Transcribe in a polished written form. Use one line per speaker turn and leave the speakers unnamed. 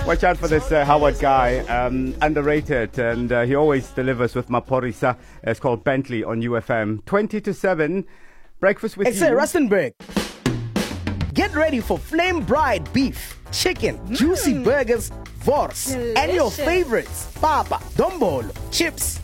Watch out for this Howard guy, underrated, and he always delivers with Maporisa. It's called Bentley on UFM. 20 to 7, breakfast with
It's
you.
Rustenburg. Get ready for flame bride beef, chicken, juicy burgers, wors, and your
Delicious.
favorites, papa, dombolo, chips,